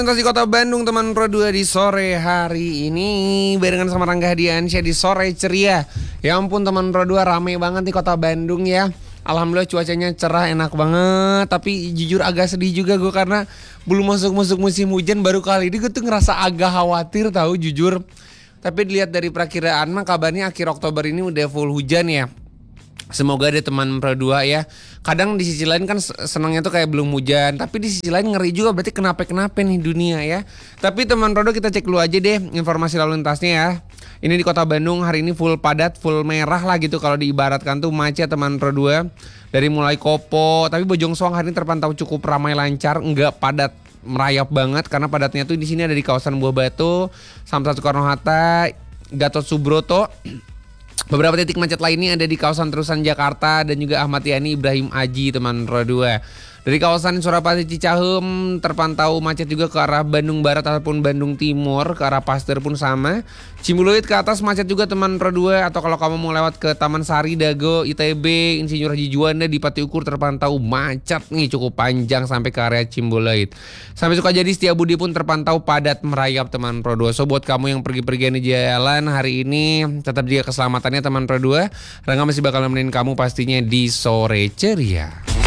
Presentasi Kota Bandung teman Pro 2 di sore hari ini barengan sama Rangga Hadiansyah di sore ceria. Ya ampun teman Pro 2, rame banget di Kota Bandung ya. Alhamdulillah cuacanya cerah, enak banget. Tapi jujur agak sedih juga gue karena belum masuk musim hujan. Baru kali ini gue tuh ngerasa agak khawatir tahu jujur. Tapi dilihat dari perakiraan mah kabarnya akhir Oktober ini udah full hujan ya. Semoga deh teman Pro 2 ya. Kadang di sisi lain kan senangnya tuh kayak belum hujan, tapi di sisi lain ngeri juga berarti kenapa nih dunia ya. Tapi teman Pro 2 kita cek dulu aja deh informasi lalu lintasnya ya. Ini di Kota Bandung hari ini full padat, full merah lah gitu kalau diibaratkan tuh macet teman Pro 2. Dari mulai Kopo, tapi Bojong Soang hari ini terpantau cukup ramai lancar, enggak padat merayap banget karena padatnya tuh di sini ada di kawasan Buah Batu, Samsat Soekarno-Hatta, Gatot Subroto. Beberapa titik macet lainnya ada di kawasan Terusan Jakarta dan juga Ahmad Yani Ibrahim Aji teman Pro 2. Dari kawasan Surapati Cicahem terpantau macet juga ke arah Bandung Barat ataupun Bandung Timur, ke arah Pasteur pun sama. Cimbuluit ke atas macet juga teman Pro 2, atau kalau kamu mau lewat ke Taman Sari, Dago, ITB, Insinyur Haji Juanda di Pati Ukur terpantau macet nih cukup panjang sampai ke area Cimbuluit. Sampai Sukajadi Setiabudi pun terpantau padat merayap teman Pro 2. So buat kamu yang pergi-pergian di jalan hari ini tetap jaga keselamatannya teman Pro 2. Rangga masih bakal nemenin kamu pastinya di sore ceria.